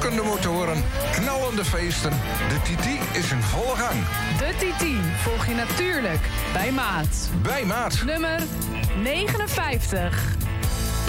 rokkende motoren, knallende feesten. De TT is in volle gang. De TT volg je natuurlijk bij Maat. Bij Maat. Nummer 59.